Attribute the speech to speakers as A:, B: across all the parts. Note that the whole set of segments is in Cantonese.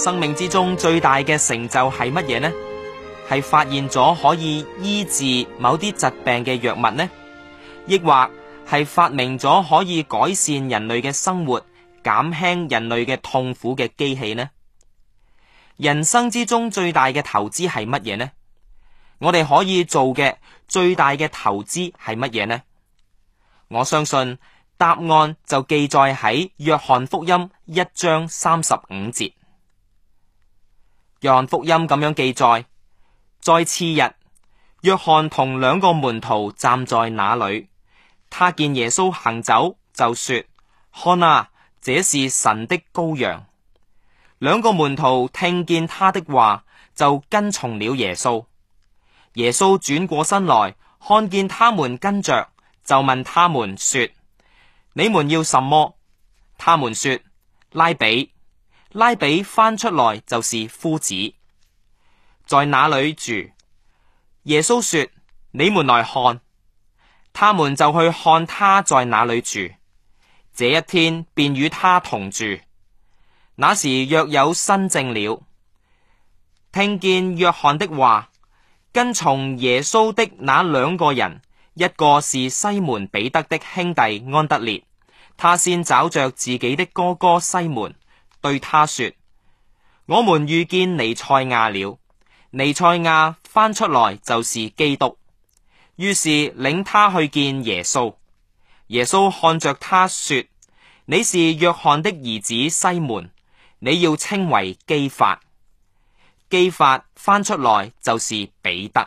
A: 生命之中最大嘅成就係乜嘢呢？係發現咗可以醫治某啲疾病嘅藥物呢？抑或係發明咗可以改善人類嘅生活、減輕人類嘅痛苦嘅機器呢？人生之中最大嘅投資係乜嘢呢？我哋可以做嘅最大嘅投資係乜嘢呢？我相信答案就記載喺約翰福音1章35節。約翰福音咁樣記載：在次日，約翰同2個門徒站在那裏，他見耶穌行走，就說：看啊，這是神的羔羊。2個門徒聽見他的話，就跟從了耶穌。耶穌轉過身來，看見他們跟着，就問他們說：你們要什麼？他們說：拉比。拉比翻出來就是夫子，在哪裏住？耶穌說：你們來看。他們就去看他在哪裏住，這一天便與他同住。那時約有申正了。聽見約翰的話，跟從耶穌的那2個人，一個是西門彼得的兄弟安德烈，他先找着自己的哥哥西門，對他說：我們遇見彌賽亞了。彌賽亞翻出來就是基督。於是領他去見耶穌。耶穌看着他說：你是約翰的兒子西門，你要稱為基法。基法翻出來就是彼得。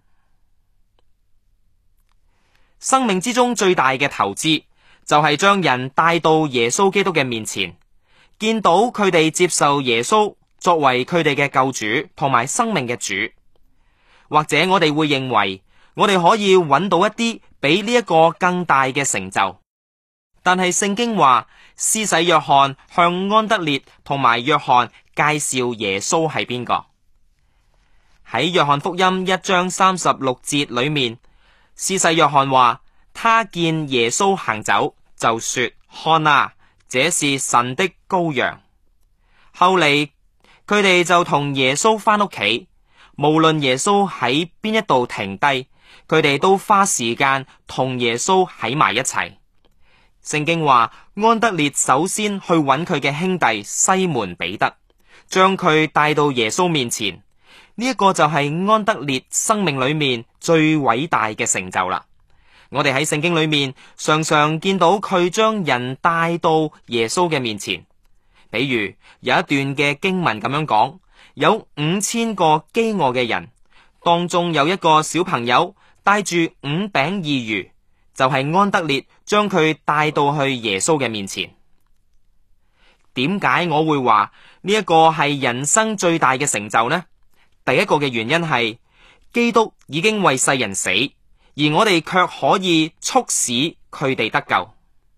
A: 生命之中最大嘅投資，就係將人帶到耶穌基督嘅面前，見到佢哋接受耶穌作為佢哋嘅救主同埋生命嘅主。或者我哋會認為我哋可以揾到一啲比呢一個更大嘅成就，但係聖經話施洗約翰向安德烈同埋約翰介紹耶穌係邊個。喺約翰福音1章36節裏面，施洗約翰話他見耶穌行走，就說：看啊，這是神的羔羊。後嚟佢哋就同耶穌返屋企，無論耶穌喺邊一度停低，佢哋都花時間同耶穌喺埋一齊。聖經話安德烈首先去揾佢嘅兄弟西門彼得，將佢帶到耶穌面前。呢一個就係安德烈生命裏面最偉大嘅成就啦。我哋喺聖經裏面常常見到佢將人帶到耶穌嘅面前。比如有一段嘅經文咁樣講，有5000個飢餓嘅人，當中有一個小朋友帶住5餅2魚，就係安德烈將佢帶到去耶穌嘅面前。點解我會話呢一個係人生最大嘅成就呢？第一個嘅原因係基督已經為世人死，而我哋卻可以促使佢哋得救。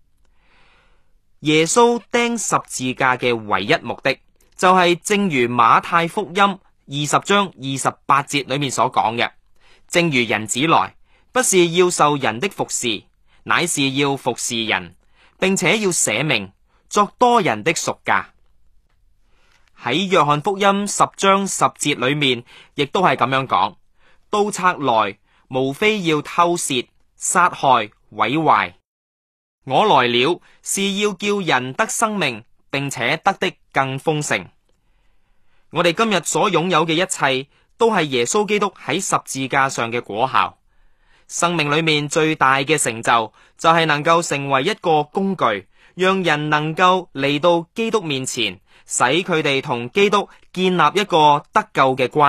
A: 耶穌釘十字架嘅唯一目的，就係正如馬太福音20章28節裏面所講嘅，正如人子來，不是要受人的服侍，乃是要服侍人，並且要捨命作多人的贖價。喺約翰福音10章10節裏面，亦都係咁樣講：盜賊來，無非要偷竊、殺害、毀壞。我來了，是要叫人得生命，並且得的更豐盛。我哋今日所擁有嘅一切，都係耶穌基督喺十字架上嘅果效。生命裏面最大嘅成就，就係能夠成為一個工具，讓人能夠嚟到基督面前，使佢哋同基督建立一個得救嘅關係。